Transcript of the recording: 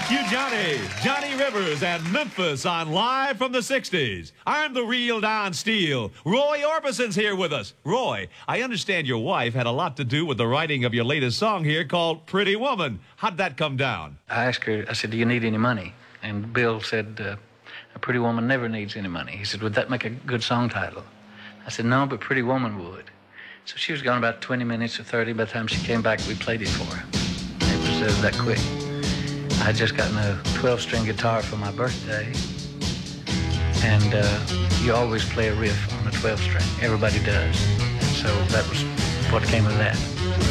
Thank you, Johnny. Johnny Rivers and Memphis on Live from the 60s. I'm the real Don Steele. Roy Orbison's here with us. Roy, I understand your wife had a lot to do with the writing of your latest song here called Pretty Woman. How'd that come down? I asked her, I said, do you need any money? And Bill said, a pretty woman never needs any money. He said, would that make a good song title? I said, no, but Pretty Woman would. So she was gone about 20 minutes or 30. By the time she came back, we played it for her. It was that quick. I had just gotten a 12-string guitar for my birthday, and you always play a riff on a 12-string. Everybody does. And so that was what came of that.